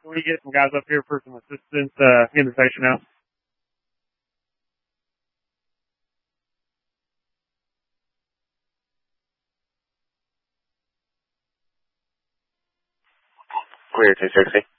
Can we get some guys up here for some assistance in the station house? Clear 260.